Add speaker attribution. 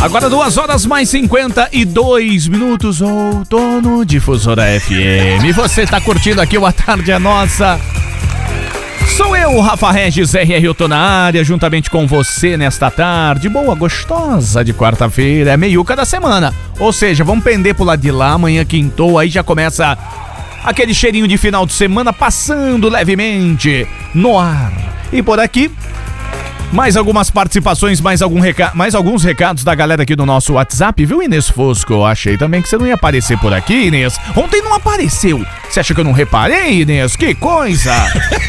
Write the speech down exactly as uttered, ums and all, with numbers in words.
Speaker 1: Agora duas horas mais cinquenta e dois minutos, outono, Difusora F M. Você tá curtindo aqui o A Tarde é Nossa. Sou eu, Rafa Regis, R R, eu tô na área, juntamente com você nesta tarde boa, gostosa de quarta-feira, é meiuca da semana. Ou seja, vamos pender pro lado de lá, amanhã quintou, aí já começa aquele cheirinho de final de semana passando levemente no ar. E por aqui, mais algumas participações, mais, algum reca... mais alguns recados da galera aqui do nosso WhatsApp, viu, Inês Fosco? Eu achei também que você não ia aparecer por aqui, Inês. Ontem não apareceu. Você acha que eu não reparei, Inês? Que coisa!